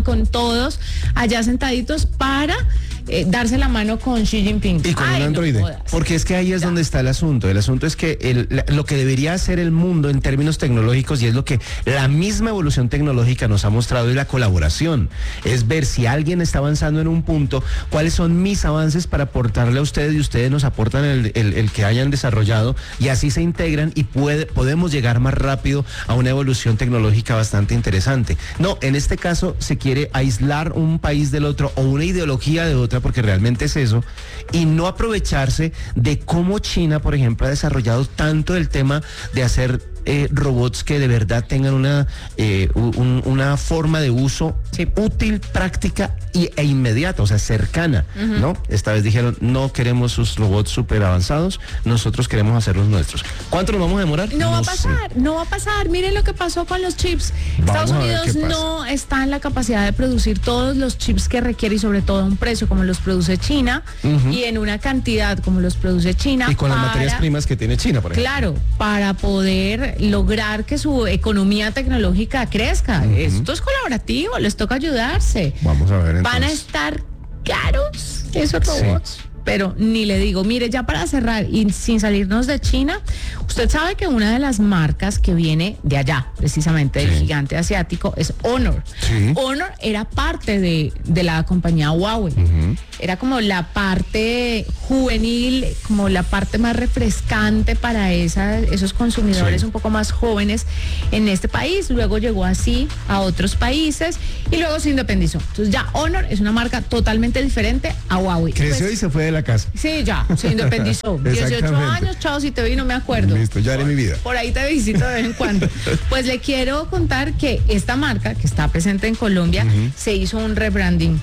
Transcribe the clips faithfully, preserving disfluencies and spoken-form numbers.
con todos allá sentaditos para eh, darse la mano con Xi Jinping. Y con Ay, un androide. No jodas. Porque es que ahí es Ya. donde está el asunto. El asunto es que el, la- lo que debería hacer el mundo en términos tecnológicos, y es lo que la misma evolución tecnológica nos ha mostrado, es la colaboración. Es ver si alguien está avanzando en un punto, cuáles son mis avances para aportarle a ustedes y ustedes nos aportan el, el- el que hayan desarrollado, y así se integran y puede, podemos llegar más rápido a una evolución tecnológica bastante interesante. No, en este caso se quiere aislar un país del otro o una ideología de otra, porque realmente es eso, y no aprovecharse de cómo China, por ejemplo, ha desarrollado tanto el tema de hacer eh, robots que de verdad tengan una, eh, un- una forma de uso Sí. útil, práctica y, e inmediata, o sea, cercana, ¿no? Esta vez dijeron, no queremos sus robots súper avanzados, nosotros queremos hacer los nuestros. ¿Cuánto nos vamos a demorar? No va a sé. pasar, no va a pasar. Miren lo que pasó con los chips. Estados Vamos a ver Unidos qué pasa. no está en la capacidad de producir todos los chips que requiere y sobre todo a un precio como los produce China y en una cantidad como los produce China. Y con las para- materias primas que tiene China, por ejemplo. Claro, para poder lograr que su economía tecnológica crezca. Esto es colaborativo, les toca ayudarse. Vamos a ver Van a entonces. estar caros esos Sí. robots. Pero ni le digo, mire, ya para cerrar y sin salirnos de China, usted sabe que una de las marcas que viene de allá, precisamente del Sí. gigante asiático, es Honor. Sí. Honor era parte de, de la compañía Huawei. Era como la parte juvenil, como la parte más refrescante para esa, esos consumidores Sí. un poco más jóvenes en este país. Luego llegó así a otros países y luego se independizó. Entonces ya Honor es una marca totalmente diferente a Huawei. Creció Pues, y se fue de la casa. sí, ya, se independizó. dieciocho Exactamente. años, chao, si te vi, no me acuerdo. Listo, ya haré mi vida. Por ahí te visito de vez en cuando. Pues le quiero contar que esta marca, que está presente en Colombia, se hizo un rebranding.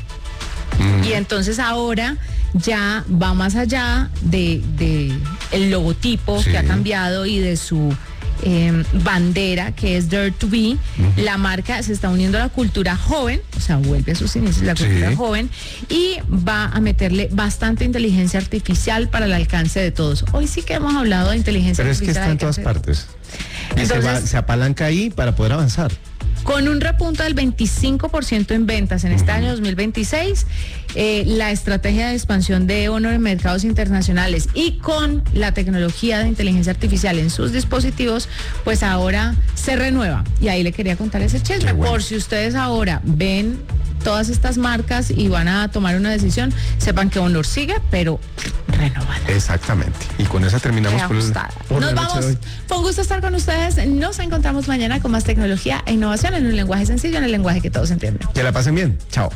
Y entonces ahora ya va más allá de, de el logotipo Sí. que ha cambiado y de su eh, bandera, que es Dare to Be. La marca se está uniendo a la cultura joven, o sea, vuelve a sus inicios la Sí. cultura joven, y va a meterle bastante inteligencia artificial para el alcance de todos. Hoy sí que hemos hablado de inteligencia Pero es que artificial. está en al todas alcance de partes. Y se, Entonces- va- se apalanca ahí para poder avanzar. Con un repunto del veinticinco por ciento en ventas en este año dos mil veintiséis, eh, la estrategia de expansión de Honor en mercados internacionales y con la tecnología de inteligencia artificial en sus dispositivos, pues ahora se renueva. Y ahí le quería contar ese chisme. Qué bueno. Por si ustedes ahora ven todas estas marcas y van a tomar una decisión, sepan que Honor sigue, pero renovada. Exactamente. Y con esa terminamos por, el- Reajustada. por Nos la noche vamos. de hoy. Fue un gusto estar con ustedes. Nos encontramos mañana con más tecnología e innovación en un lenguaje sencillo, en el lenguaje que todos entienden. Que la pasen bien. Chao.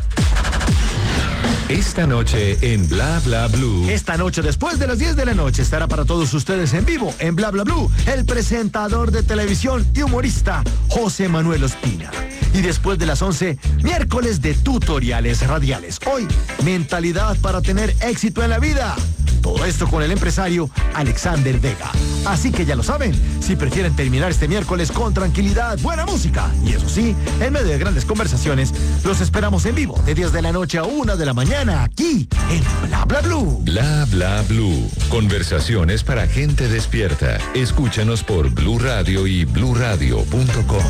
Esta noche en Bla Bla Blue. Esta noche, después de las diez de la noche, estará para todos ustedes en vivo en Bla Bla Blue el presentador de televisión y humorista José Manuel Ospina. Y después de las once, miércoles de tutoriales radiales. Hoy, mentalidad para tener éxito en la vida. Todo esto con el empresario Alexander Vega. Así que ya lo saben, si prefieren terminar este miércoles con tranquilidad, buena música y eso sí, en medio de grandes conversaciones, los esperamos en vivo de diez de la noche a una de la mañana aquí en Bla Bla Blue. Bla Bla Blue. Conversaciones para gente despierta. Escúchanos por Blue Radio y blue radio punto com.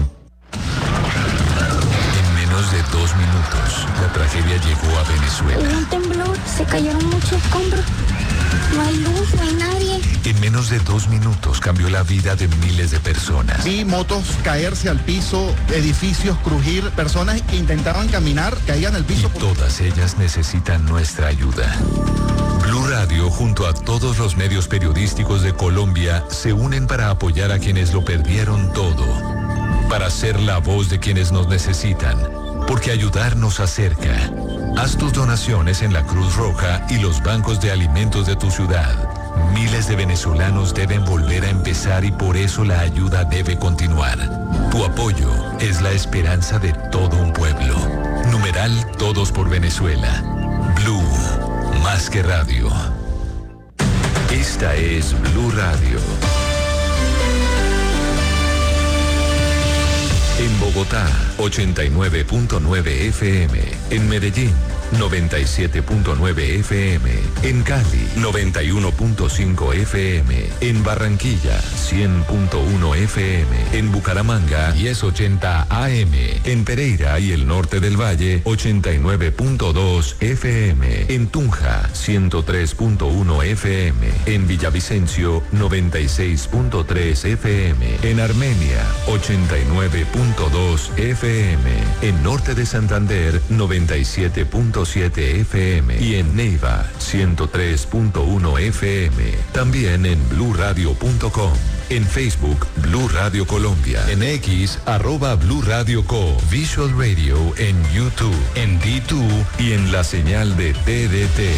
En menos de dos minutos, la tragedia llegó a Venezuela. Hubo un temblor, se cayeron muchos escombros. No hay luz, no hay nadie. En menos de dos minutos cambió la vida de miles de personas. Vi motos caerse al piso, edificios crujir, personas que intentaban caminar, caían al Y piso. todas ellas necesitan nuestra ayuda. Blue Radio junto a todos los medios periodísticos de Colombia se unen para apoyar a quienes lo perdieron todo. Para ser la voz de quienes nos necesitan. Porque ayudar nos acerca. Haz tus donaciones en la Cruz Roja y los bancos de alimentos de tu ciudad. Miles de venezolanos deben volver a empezar y por eso la ayuda debe continuar. Tu apoyo es la esperanza de todo un pueblo. Numeral Todos por Venezuela. Blue, más que radio. Esta es Blue Radio. En Bogotá, ochenta y nueve punto nueve F M. En Medellín, noventa y siete punto nueve F M. En Cali, noventa y uno punto cinco F M. En Barranquilla, cien punto uno F M. En Bucaramanga, mil ochenta A M. En Pereira y el norte del Valle, ochenta y nueve punto dos F M. En Tunja, ciento tres punto uno F M. En Villavicencio, noventa y seis punto tres F M. En Armenia, ochenta y nueve punto dos F M. En Norte de Santander, noventa y siete punto siete F M. Y en Neiva, ciento tres punto uno F M. También en blue radio punto com. En Facebook, Blue Radio Colombia. En X, arroba Blue Radio Co. Visual Radio en YouTube, en D dos y en la señal de T D T.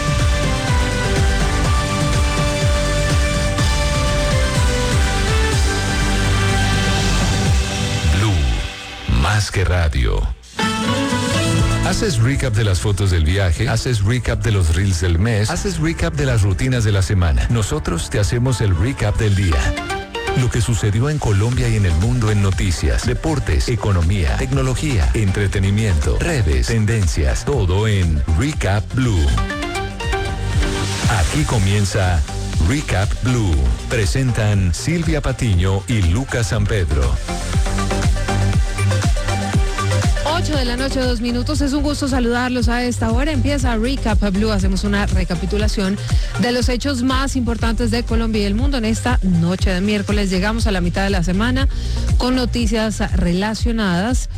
Blue, más que radio. ¿Haces recap de las fotos del viaje? ¿Haces recap de los reels del mes? ¿Haces recap de las rutinas de la semana? Nosotros te hacemos el recap del día. Lo que sucedió en Colombia y en el mundo en noticias, deportes, economía, tecnología, entretenimiento, redes, tendencias, todo en Recap Blue. Aquí comienza Recap Blue. Presentan Silvia Patiño y Lucas San Pedro. ocho de la noche, dos minutos. Es un gusto saludarlos a esta hora. Empieza Recap Blue. Hacemos una recapitulación de los hechos más importantes de Colombia y el mundo en esta noche de miércoles. Llegamos a la mitad de la semana con noticias relacionadas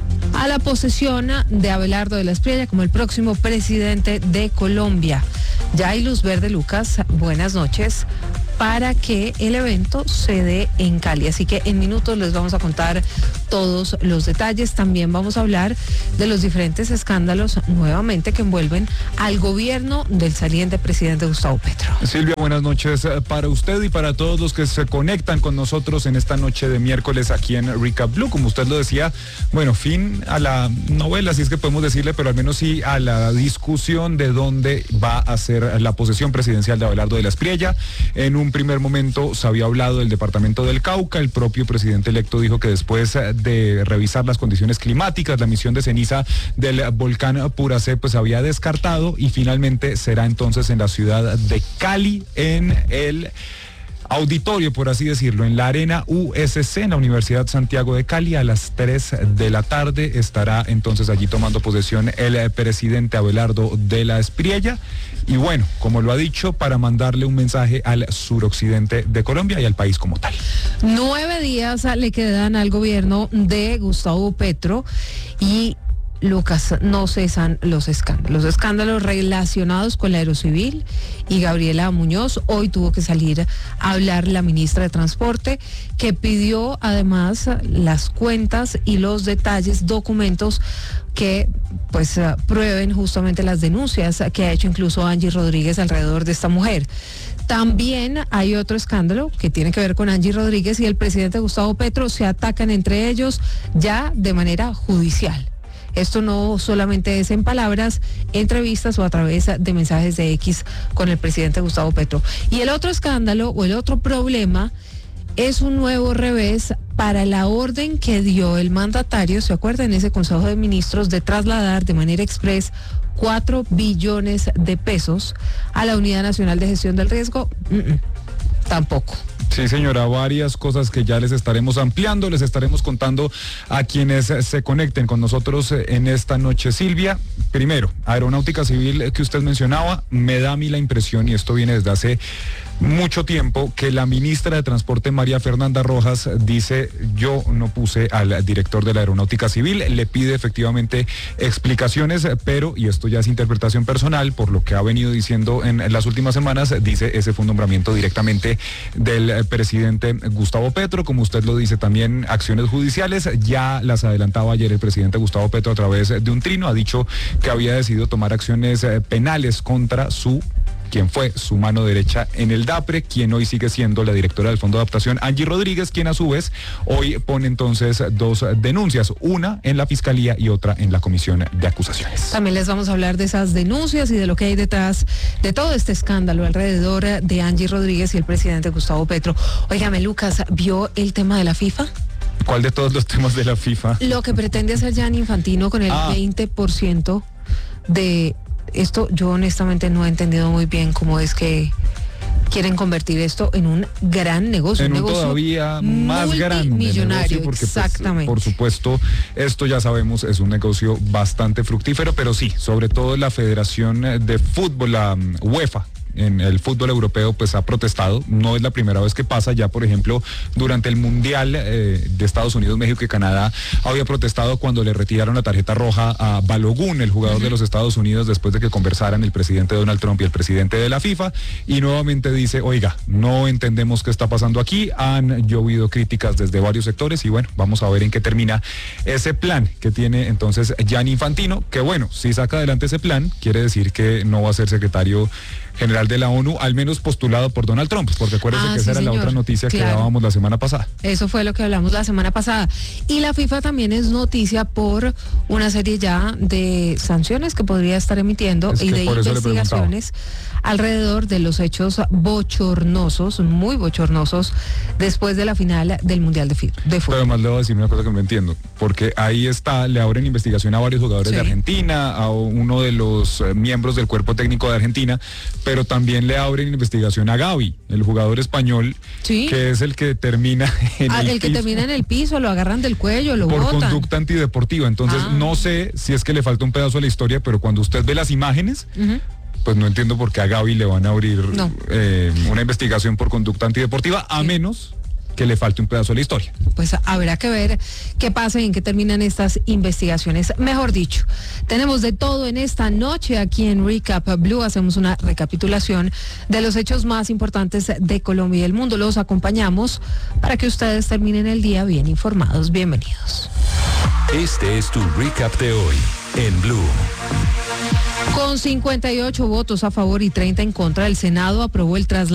a la posesión de Abelardo de la Espriella como el próximo presidente de Colombia. Ya hay luz verde, Lucas. Buenas noches. Para que el evento se dé en Cali. Así que en minutos les vamos a contar todos los detalles. También vamos a hablar de los diferentes escándalos nuevamente que envuelven al gobierno del saliente presidente Gustavo Petro. Silvia, buenas noches para usted y para todos los que se conectan con nosotros en esta noche de miércoles aquí en Recap Blue. Como usted lo decía, bueno, fin a la novela, si es que podemos decirle, pero al menos sí a la discusión de dónde va a ser la posesión presidencial de Abelardo de la Espriella. En un primer momento se había hablado del departamento del Cauca. El propio presidente electo dijo que después de revisar las condiciones climáticas, la emisión de ceniza del volcán Puracé pues había descartado, y finalmente será entonces en la ciudad de Cali, en el auditorio, por así decirlo, en la Arena U S C, en la Universidad Santiago de Cali, a las tres de la tarde. Estará entonces allí tomando posesión el presidente Abelardo de la Espriella. Y bueno, como lo ha dicho, para mandarle un mensaje al suroccidente de Colombia y al país como tal. Nueve días le quedan al gobierno de Gustavo Petro y Lucas, no cesan los escándalos. Los escándalos relacionados con la Aerocivil y Gabriela Muñoz. Hoy tuvo que salir a hablar la ministra de Transporte, que pidió además las cuentas y los detalles, documentos que pues uh, prueben justamente las denuncias que ha hecho incluso Angie Rodríguez alrededor de esta mujer. También hay otro escándalo que tiene que ver con Angie Rodríguez y el presidente Gustavo Petro. Se atacan entre ellos ya de manera judicial. Esto no solamente es en palabras, entrevistas o a través de mensajes de X con el presidente Gustavo Petro. Y el otro escándalo o el otro problema es un nuevo revés para la orden que dio el mandatario, ¿se acuerdan? En ese Consejo de Ministros, de trasladar de manera express cuatro billones de pesos a la Unidad Nacional de Gestión del Riesgo. Mm-mm, tampoco. Sí, señora, varias cosas que ya les estaremos ampliando, les estaremos contando a quienes se conecten con nosotros en esta noche. Silvia, primero, Aeronáutica Civil que usted mencionaba, me da a mí la impresión, y esto viene desde hace mucho tiempo, que la ministra de Transporte, María Fernanda Rojas, dice: yo no puse al director de la Aeronáutica Civil. Le pide efectivamente explicaciones, pero, y esto ya es interpretación personal, por lo que ha venido diciendo en las últimas semanas, dice ese fue un nombramiento directamente del presidente Gustavo Petro. Como usted lo dice, también acciones judiciales, ya las adelantaba ayer el presidente Gustavo Petro a través de un trino. Ha dicho que había decidido tomar acciones penales contra su quien fue su mano derecha en el DAPRE, quien hoy sigue siendo la directora del Fondo de Adaptación, Angie Rodríguez, quien a su vez hoy pone entonces dos denuncias, una en la Fiscalía y otra en la Comisión de Acusaciones. También les vamos a hablar de esas denuncias y de lo que hay detrás de todo este escándalo alrededor de Angie Rodríguez y el presidente Gustavo Petro. Óigame, Lucas, ¿vio el tema de la FIFA? ¿Cuál de todos los temas de la FIFA? Lo que pretende hacer Gianni Infantino con el Ah. veinte por ciento de esto, yo honestamente no he entendido muy bien cómo es que quieren convertir esto en un gran negocio. En un, un negocio todavía más grande millonario, negocio, porque pues, exactamente. por supuesto, esto ya sabemos es un negocio bastante fructífero, pero sí, sobre todo la Federación de Fútbol, la um, UEFA, en el fútbol europeo, pues ha protestado. No es la primera vez que pasa. Ya, por ejemplo, durante el Mundial eh, de Estados Unidos, México y Canadá, había protestado cuando le retiraron la tarjeta roja a Balogun, el jugador uh-huh. de los Estados Unidos, después de que conversaran el presidente Donald Trump y el presidente de la FIFA. Y nuevamente dice, oiga, no entendemos qué está pasando aquí. Han llovido críticas desde varios sectores y bueno, vamos a ver en qué termina ese plan que tiene entonces Gianni Infantino, que bueno, si saca adelante ese plan, quiere decir que no va a ser secretario general de la ONU, al menos postulado por Donald Trump, porque acuérdense ah, que sí, esa era señor. la otra noticia Claro. que dábamos la semana pasada. Eso fue lo que hablamos la semana pasada. Y la FIFA también es noticia por una serie ya de sanciones que podría estar emitiendo Es y que de por eso le investigaciones alrededor de los hechos bochornosos, muy bochornosos, después de la final del Mundial de, fi- de Pero Fútbol. además le voy a decir una cosa que no entiendo, porque ahí está, le abren investigación a varios jugadores Sí. de Argentina, a uno de los eh, miembros del cuerpo técnico de Argentina, pero también le abren investigación a Gavi, el jugador español, Sí. que es el que termina en Ah, el, el que piso termina en el piso, lo agarran del cuello, lo por botan. conducta antideportiva. Entonces, Ah. no sé si es que le falta un pedazo a la historia, pero cuando usted ve las imágenes, Ujú. pues no entiendo por qué a Gavi le van a abrir No. eh, una investigación por conducta antideportiva, a Sí. menos que le falte un pedazo de la historia. Pues habrá que ver qué pasa y en qué terminan estas investigaciones. Mejor dicho, tenemos de todo en esta noche aquí en Recap Blue. Hacemos una recapitulación de los hechos más importantes de Colombia y el mundo. Los acompañamos para que ustedes terminen el día bien informados. Bienvenidos. Este es tu recap de hoy en Blue. Con cincuenta y ocho votos a favor y treinta en contra, el Senado aprobó el traslado